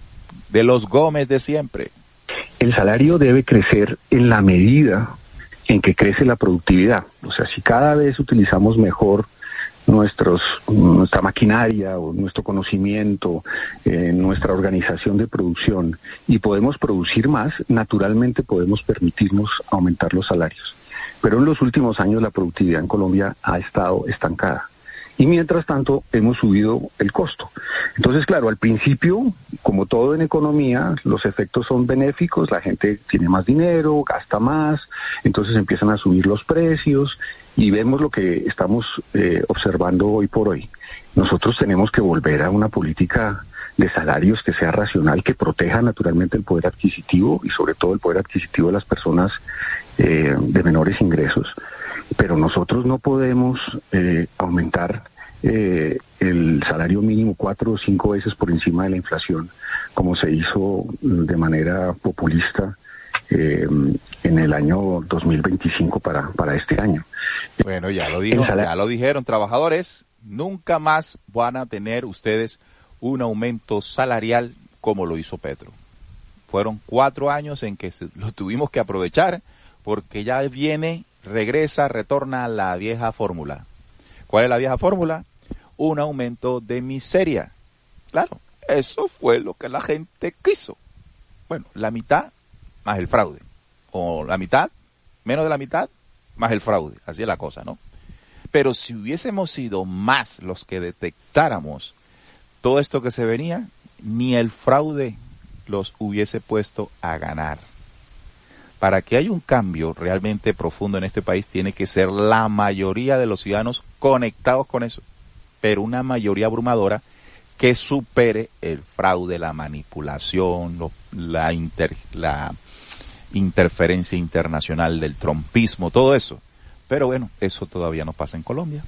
de los Gómez de siempre. El salario debe crecer en la medida en que crece la productividad. O sea, si cada vez utilizamos mejor nuestros nuestra maquinaria o nuestro conocimiento, eh, nuestra organización de producción y podemos producir más, naturalmente podemos permitirnos aumentar los salarios. Pero en los últimos años la productividad en Colombia ha estado estancada. Y mientras tanto hemos subido el costo. Entonces, claro, al principio, como todo en economía, los efectos son benéficos, la gente tiene más dinero, gasta más, entonces empiezan a subir los precios y vemos lo que estamos eh, observando hoy por hoy. Nosotros tenemos que volver a una política de salarios que sea racional, que proteja naturalmente el poder adquisitivo y sobre todo el poder adquisitivo de las personas eh, de menores ingresos. Pero nosotros no podemos eh, aumentar eh, el salario mínimo cuatro o cinco veces por encima de la inflación, como se hizo de manera populista eh, en el año dos mil veinticinco para, para este año. Bueno, ya lo dijo, ya lo dijeron, trabajadores, nunca más van a tener ustedes un aumento salarial como lo hizo Petro. Fueron cuatro años en que se, lo tuvimos que aprovechar porque ya viene... regresa, retorna a la vieja fórmula. ¿Cuál es la vieja fórmula? Un aumento de miseria. Claro, eso fue lo que la gente quiso. Bueno, la mitad más el fraude. O la mitad, menos de la mitad, más el fraude. Así es la cosa, ¿no? Pero si hubiésemos sido más los que detectáramos todo esto que se venía, ni el fraude los hubiese puesto a ganar. Para que haya un cambio realmente profundo en este país, tiene que ser la mayoría de los ciudadanos conectados con eso, pero una mayoría abrumadora que supere el fraude, la manipulación, lo, la, inter, la interferencia internacional del trumpismo, todo eso. Pero bueno, eso todavía no pasa en Colombia.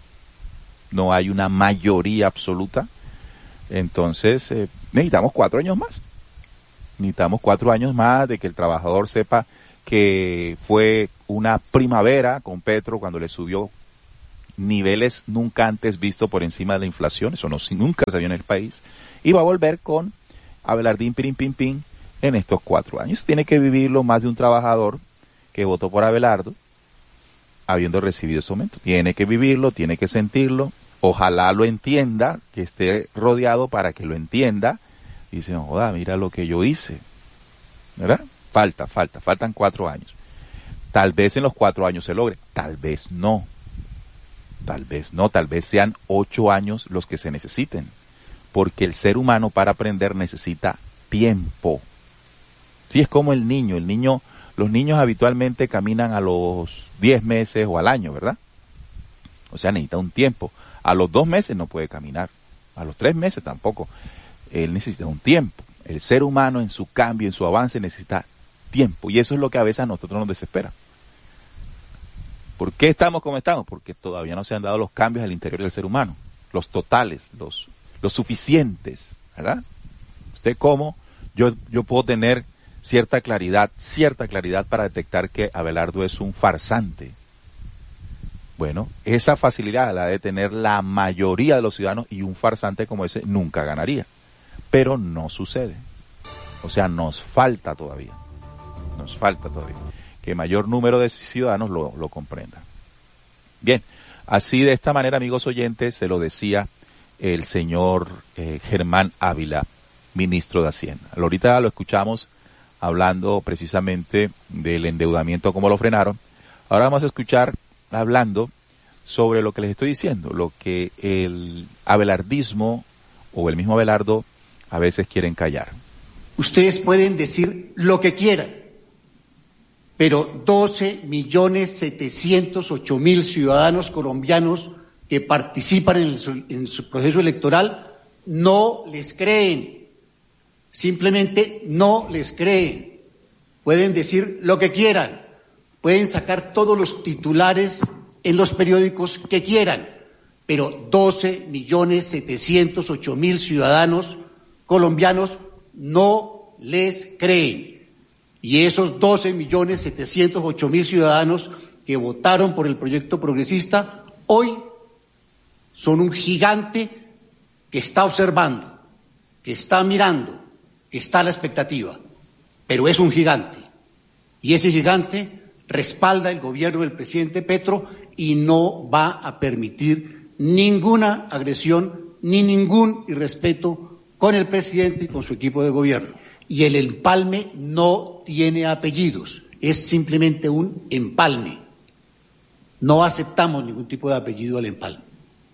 No hay una mayoría absoluta. Entonces, eh, necesitamos cuatro años más. Necesitamos cuatro años más de que el trabajador sepa que fue una primavera con Petro cuando le subió niveles nunca antes vistos por encima de la inflación, eso no nunca se vio en el país, y va a volver con Abelardín Pirín Pin Pin en estos cuatro años. Tiene que vivirlo más de un trabajador que votó por Abelardo, habiendo recibido ese aumento. Tiene que vivirlo, tiene que sentirlo, ojalá lo entienda, que esté rodeado para que lo entienda, y dice, no joda, mira lo que yo hice, ¿verdad? Falta, falta, faltan cuatro años. Tal vez en los cuatro años se logre, tal vez no. Tal vez no, tal vez sean ocho años los que se necesiten. Porque el ser humano para aprender necesita tiempo. Sí, es como el niño. El niño, los niños habitualmente caminan a los diez meses o al año, ¿verdad? O sea, necesita un tiempo. A los dos meses no puede caminar. A los tres meses tampoco. Él necesita un tiempo. El ser humano en su cambio, en su avance necesita tiempo, y eso es lo que a veces a nosotros nos desespera. ¿Por qué estamos como estamos? Porque todavía no se han dado los cambios al interior del ser humano, los totales, los, los suficientes, ¿verdad? Usted cómo, yo, yo puedo tener cierta claridad, cierta claridad para detectar que Abelardo es un farsante. Bueno, esa facilidad la de tener la mayoría de los ciudadanos, y un farsante como ese nunca ganaría. Pero no sucede. O sea, nos falta todavía. Nos falta todavía que mayor número de ciudadanos lo, lo comprendan. Bien, así de esta manera, amigos oyentes, se lo decía el señor eh, Germán Ávila, ministro de Hacienda. Ahorita lo escuchamos hablando precisamente del endeudamiento, cómo lo frenaron. Ahora vamos a escuchar hablando sobre lo que les estoy diciendo, lo que el abelardismo o el mismo Abelardo a veces quieren callar. Ustedes pueden decir lo que quieran, pero doce millones setecientos ocho mil ciudadanos colombianos que participan en su, en su proceso electoral no les creen, simplemente no les creen. Pueden decir lo que quieran, pueden sacar todos los titulares en los periódicos que quieran, pero doce millones setecientos ocho mil ciudadanos colombianos no les creen. Y esos doce millones setecientos ocho mil ciudadanos que votaron por el proyecto progresista hoy son un gigante que está observando, que está mirando, está la expectativa, pero es un gigante. Y ese gigante respalda el gobierno del presidente Petro y no va a permitir ninguna agresión ni ningún irrespeto con el presidente y con su equipo de gobierno. Y el empalme no tiene apellidos, es simplemente un empalme. No aceptamos ningún tipo de apellido al empalme.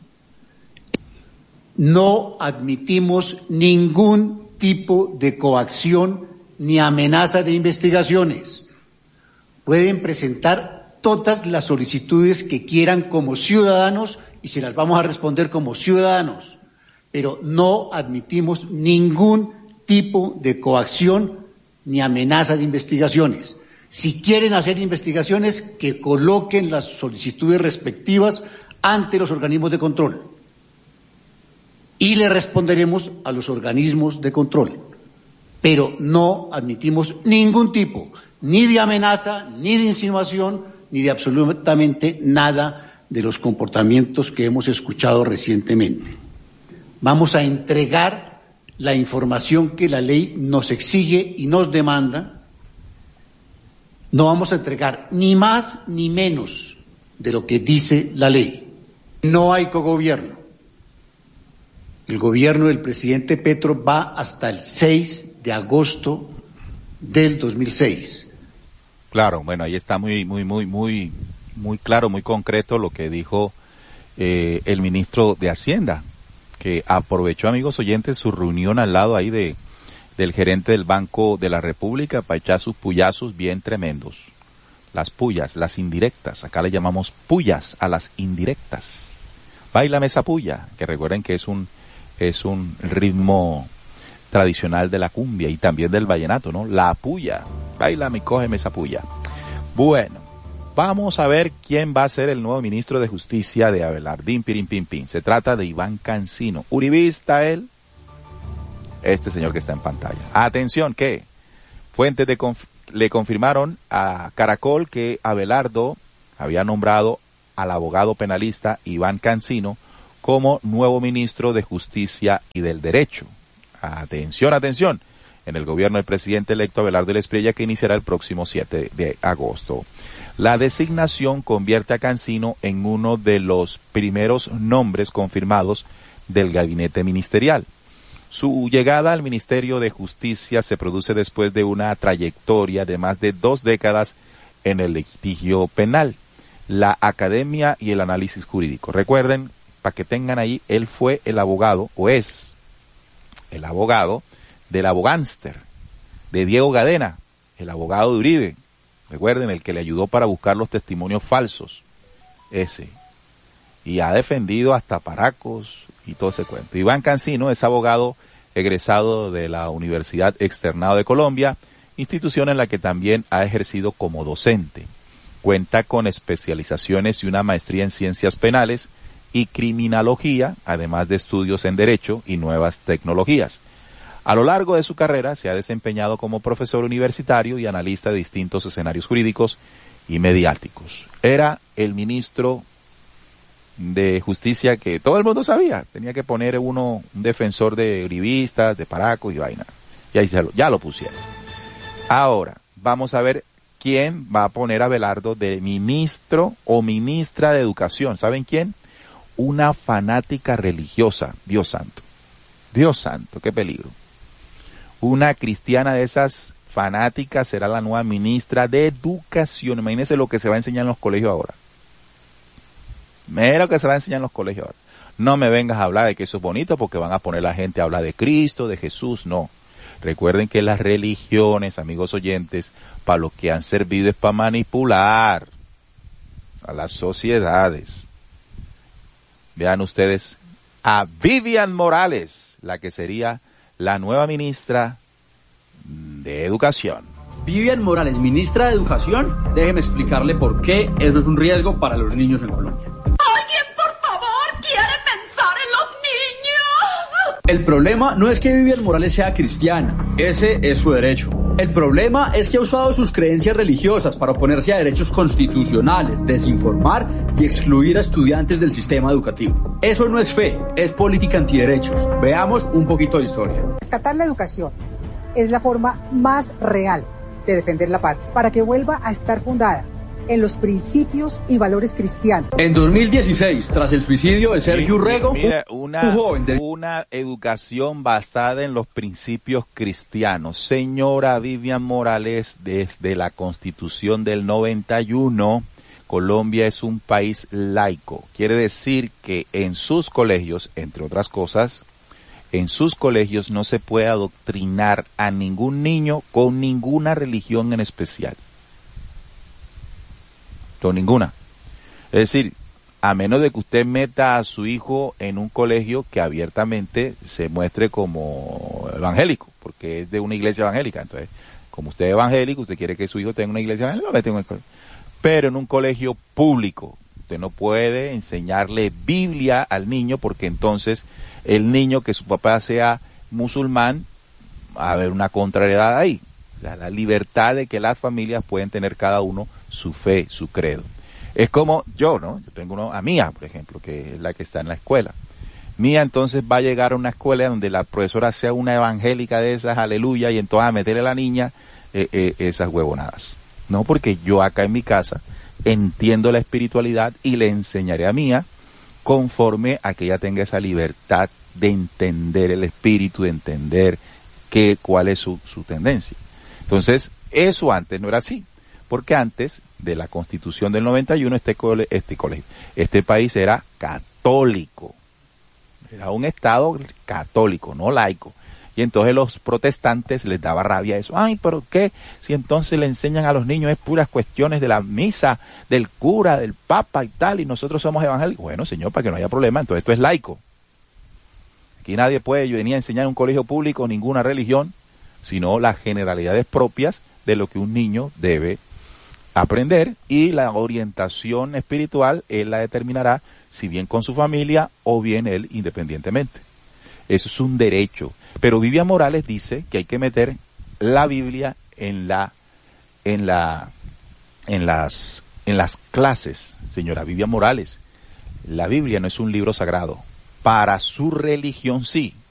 No admitimos ningún tipo de coacción ni amenaza de investigaciones. Pueden presentar todas las solicitudes que quieran como ciudadanos y se las vamos a responder como ciudadanos, pero no admitimos ningún tipo de coacción ni amenaza de investigaciones. Si quieren hacer investigaciones, que coloquen las solicitudes respectivas ante los organismos de control y le responderemos a los organismos de control, pero no admitimos ningún tipo ni de amenaza, ni de insinuación, ni de absolutamente nada de los comportamientos que hemos escuchado recientemente. Vamos a entregar la información que la ley nos exige y nos demanda. No vamos a entregar ni más ni menos de lo que dice la ley. No hay cogobierno. El gobierno del presidente Petro va hasta el seis de agosto del dos mil seis. Claro, bueno, ahí está muy, muy, muy, muy, muy claro, muy concreto lo que dijo eh, el ministro de Hacienda, que aprovechó, amigos oyentes, su reunión al lado ahí de del gerente del Banco de la República para echar sus puyazos bien tremendos. Las pullas, las indirectas, acá le llamamos pullas a las indirectas. Báilame esa puya, que recuerden que es un es un ritmo tradicional de la cumbia y también del vallenato, ¿no? La puya. Báilame y cógeme esa puya. Bueno, vamos a ver quién va a ser el nuevo ministro de Justicia de Abelardín Pirin Pin Pin. Se trata de Iván Cancino. Uribista él. Este señor que está en pantalla. Atención, que fuentes de conf- le confirmaron a Caracol que Abelardo había nombrado al abogado penalista Iván Cancino como nuevo ministro de Justicia y del Derecho. Atención, atención, en el gobierno del presidente electo Abelardo Espriella, que iniciará el próximo siete de agosto. La designación convierte a Cancino en uno de los primeros nombres confirmados del gabinete ministerial. Su llegada al Ministerio de Justicia se produce después de una trayectoria de más de dos décadas en el litigio penal, la academia y el análisis jurídico. Recuerden, para que tengan ahí, él fue el abogado, o es el abogado del abogánster, de Diego Gadena, el abogado de Uribe. Recuerden, el que le ayudó para buscar los testimonios falsos, ese. Y ha defendido hasta paracos y todo ese cuento. Iván Cancino es abogado egresado de la Universidad Externado de Colombia, institución en la que también ha ejercido como docente. Cuenta con especializaciones y una maestría en ciencias penales y criminología, además de estudios en derecho y nuevas tecnologías. A lo largo de su carrera se ha desempeñado como profesor universitario y analista de distintos escenarios jurídicos y mediáticos. Era el ministro de Justicia que todo el mundo sabía. Tenía que poner uno un defensor de uribistas, de paracos y vaina. Y ahí ya lo, ya lo pusieron. Ahora, vamos a ver quién va a poner a Abelardo de ministro o ministra de Educación. ¿Saben quién? Una fanática religiosa. Dios santo. Dios santo, qué peligro. Una cristiana de esas fanáticas será la nueva ministra de Educación. Imagínense lo que se va a enseñar en los colegios ahora. Mira lo que se va a enseñar en los colegios ahora. No me vengas a hablar de que eso es bonito porque van a poner la gente a hablar de Cristo, de Jesús. No. Recuerden que las religiones, amigos oyentes, para lo que han servido es para manipular a las sociedades. Vean ustedes a Vivian Morales, la que sería la nueva ministra de Educación. Vivian Morales, ministra de Educación, déjeme explicarle por qué eso es un riesgo para los niños en Colombia. ¿Alguien, por favor, quiere pensar en los niños? El problema no es que Vivian Morales sea cristiana, ese es su derecho. El problema es que ha usado sus creencias religiosas para oponerse a derechos constitucionales, desinformar y excluir a estudiantes del sistema educativo. Eso no es fe, es política antiderechos. Veamos un poquito de historia. Rescatar la educación es la forma más real de defender la patria, para que vuelva a estar fundada en los principios y valores cristianos. En dos mil dieciséis, tras el suicidio de Sergio Urrego, mira, una, un joven de... una educación basada en los principios cristianos. Señora Vivian Morales, desde la Constitución del noventa y uno, Colombia es un país laico. Quiere decir que en sus colegios, entre otras cosas, en sus colegios no se puede adoctrinar a ningún niño con ninguna religión en especial. Con ninguna. Es decir, a menos de que usted meta a su hijo en un colegio que abiertamente se muestre como evangélico, porque es de una iglesia evangélica. Entonces, como usted es evangélico, usted quiere que su hijo tenga una iglesia evangélica, lo mete en un colegio. Pero en un colegio público, usted no puede enseñarle Biblia al niño, porque entonces el niño, que su papá sea musulmán, va a haber una contrariedad ahí. O sea, la libertad de que las familias pueden tener cada uno su fe, su credo. Es como yo, ¿no? Yo tengo uno, a Mía, por ejemplo, que es la que está en la escuela. Mía entonces va a llegar a una escuela donde la profesora sea una evangélica de esas, aleluya, y entonces a meterle a la niña eh, eh, esas huevonadas. No, porque yo acá en mi casa entiendo la espiritualidad y le enseñaré a Mía conforme a que ella tenga esa libertad de entender el espíritu, de entender que, cuál es su, su tendencia. Entonces, eso antes no era así, porque antes de la Constitución del noventa y uno, este, cole, este colegio, este país era católico, era un estado católico, no laico. Y entonces los protestantes les daba rabia eso. Ay, pero ¿qué? Si entonces le enseñan a los niños es puras cuestiones de la misa, del cura, del papa y tal, y nosotros somos evangélicos. Bueno, señor, para que no haya problema, entonces esto es laico. Aquí nadie puede venir a enseñar en un colegio público ninguna religión, sino las generalidades propias de lo que un niño debe aprender, y la orientación espiritual él la determinará, si bien con su familia o bien él independientemente. Eso es un derecho. Pero Vivian Morales dice que hay que meter la Biblia en la, en la, en las, en las clases. Señora Vivian Morales, la Biblia no es un libro sagrado. Para su religión sí,